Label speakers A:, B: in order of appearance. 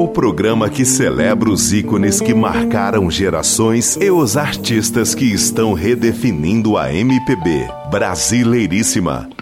A: o programa que celebra os ícones que marcaram gerações e os artistas que estão redefinindo a MPB. Brasileiríssima.